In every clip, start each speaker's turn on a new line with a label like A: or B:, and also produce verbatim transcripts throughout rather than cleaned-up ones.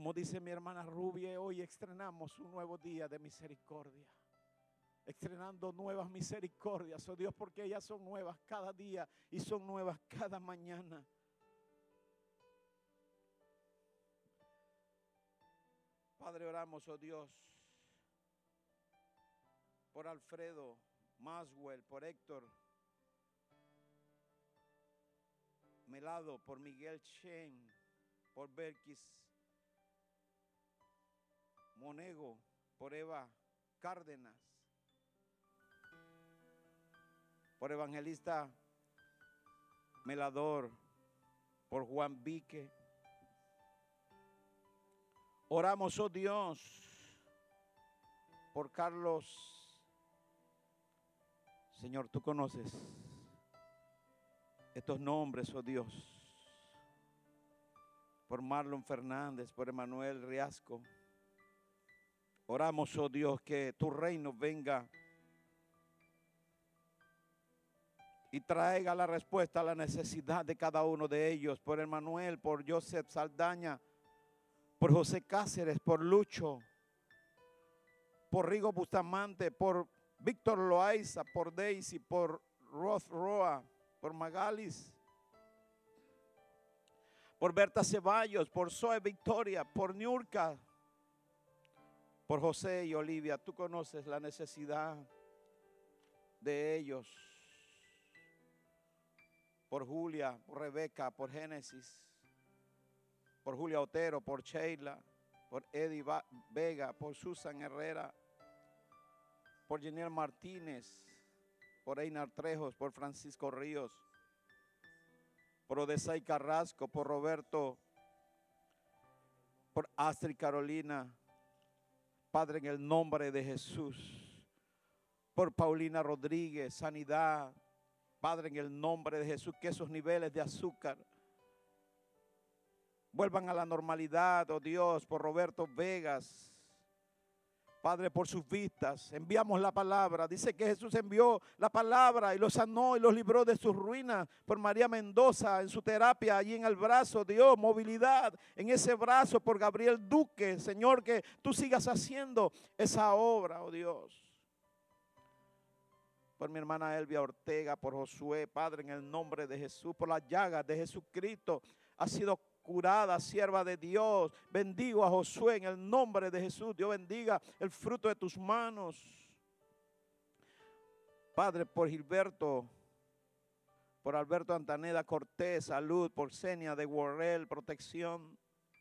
A: Como dice mi hermana Rubia, hoy estrenamos un nuevo día de misericordia. Estrenando nuevas misericordias, oh Dios, porque ellas son nuevas cada día y son nuevas cada mañana. Padre, oramos, oh Dios, por Alfredo Maswell, por Héctor Melado, por Miguel Chen, por Berkis Monego, por Eva Cárdenas, por Evangelista Melador, por Juan Vique. Oramos, oh Dios, por Carlos. Señor, tú conoces estos nombres, oh Dios. Por Marlon Fernández, por Emanuel Riasco. Oramos, oh Dios, que tu reino venga y traiga la respuesta a la necesidad de cada uno de ellos. Por Emanuel, por Joseph Saldaña, por José Cáceres, por Lucho, por Rigo Bustamante, por Víctor Loaiza, por Daisy, por Roth Roa, por Magalis, por Berta Ceballos, por Zoe Victoria, por Niurka, por José y Olivia. Tú conoces la necesidad de ellos. Por Julia, por Rebeca, por Génesis, por Julia Otero, por Sheila, por Eddie Vega, por Susan Herrera, por Geniel Martínez, por Einar Trejos, por Francisco Ríos, por Odesay Carrasco, por Roberto, por Astrid Carolina. Padre, en el nombre de Jesús, por Paulina Rodríguez, sanidad. Padre, en el nombre de Jesús, que esos niveles de azúcar vuelvan a la normalidad, oh Dios, por Roberto Vegas. Padre, por sus vistas, enviamos la palabra. Dice que Jesús envió la palabra y los sanó y los libró de sus ruinas. Por María Mendoza, en su terapia, allí en el brazo, Dios, movilidad en ese brazo. Por Gabriel Duque, Señor, que tú sigas haciendo esa obra, oh Dios. Por mi hermana Elvia Ortega, por Josué, Padre, en el nombre de Jesús, por las llagas de Jesucristo, ha sido curada, sierva de Dios. Bendigo a Josué en el nombre de Jesús. Dios bendiga el fruto de tus manos. Padre, por Gilberto, por Alberto Antaneda Cortés, salud. Por Senia de Worrell, protección.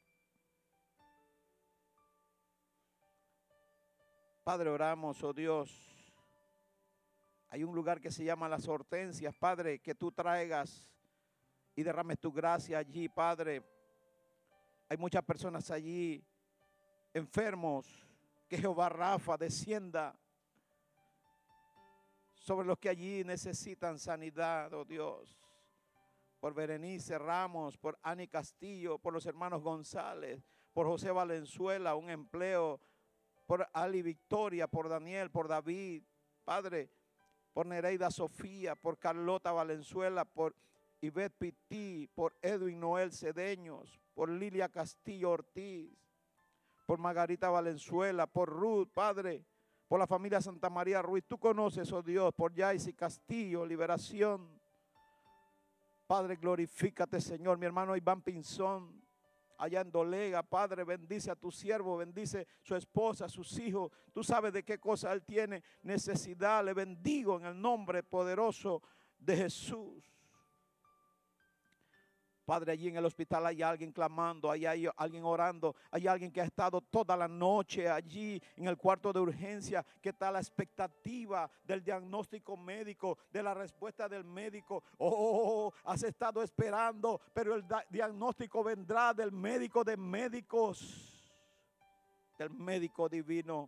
A: Padre, oramos, oh Dios. Hay un lugar que se llama Las Hortensias, Padre, que tú traigas y derrames tu gracia allí, Padre. Hay muchas personas allí enfermos. Que Jehová Rafa descienda sobre los que allí necesitan sanidad, oh Dios. Por Berenice Ramos, por Ani Castillo, por los hermanos González, por José Valenzuela, un empleo, por Ali Victoria, por Daniel, por David, Padre, por Nereida Sofía, por Carlota Valenzuela, por Ivette Pití, por Edwin Noel Cedeños, por Lilia Castillo Ortiz, por Margarita Valenzuela, por Ruth, Padre, por la familia Santa María Ruiz. Tú conoces, oh Dios, por Yaisy Castillo, liberación. Padre, glorifícate, Señor. Mi hermano Iván Pinzón, allá en Dolega, Padre, bendice a tu siervo, bendice su esposa, sus hijos. Tú sabes de qué cosa él tiene necesidad. Le bendigo en el nombre poderoso de Jesús. Padre, allí en el hospital hay alguien clamando, hay, hay alguien orando, hay alguien que ha estado toda la noche allí en el cuarto de urgencia, que está a la expectativa del diagnóstico médico, de la respuesta del médico. Oh, has estado esperando, pero el diagnóstico vendrá del médico de médicos, del médico divino.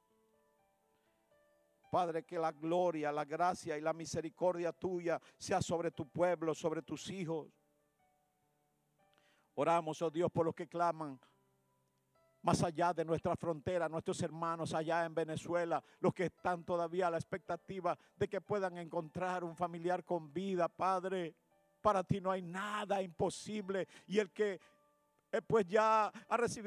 A: Padre, que la gloria, la gracia y la misericordia tuya sea sobre tu pueblo, sobre tus hijos. Oramos, oh Dios, por los que claman más allá de nuestra frontera, nuestros hermanos allá en Venezuela, los que están todavía a la expectativa de que puedan encontrar un familiar con vida. Padre, para ti no hay nada imposible, y el que eh, pues ya ha recibido